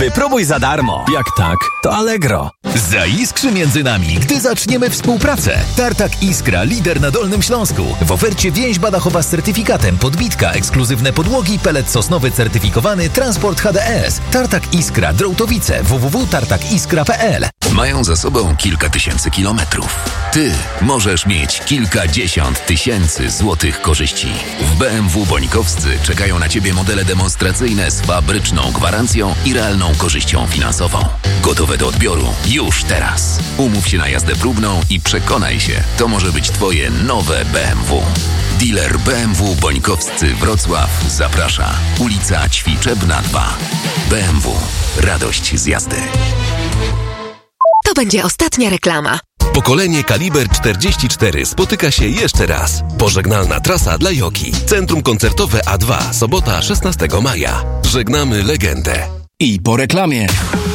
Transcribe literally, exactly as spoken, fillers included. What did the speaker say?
Wypróbuj za darmo. Jak tak? To Allegro. Zaiskrzy między nami, gdy zaczniemy współpracę. Tartak Iskra, lider na Dolnym Śląsku. W ofercie więź badachowa z certyfikatem, podbitka, ekskluzywne podłogi, pelet sosnowy certyfikowany, transport H D S. Tartak Iskra, Drołtowice, w w w kropka tartak iskra kropka p l. Mają za sobą kilka tysięcy kilometrów. Ty możesz mieć kilkadziesiąt tysięcy złotych korzyści. W B M W Bońkowscy czekają na Ciebie modele demonstracyjne z fabryczną gwarancją i realną korzyścią finansową. Gotowe do odbioru już teraz. Umów się na jazdę próbną i przekonaj się, to może być Twoje nowe B M W. Dealer B M W Bońkowscy Wrocław zaprasza. Ulica Ćwiczebna dwa. B M W. Radość z jazdy. To będzie ostatnia reklama. Pokolenie Kaliber czterdzieści cztery spotyka się jeszcze raz. Pożegnalna trasa dla Joki. Centrum koncertowe A dwa, sobota szesnastego maja. Żegnamy legendę. I po reklamie.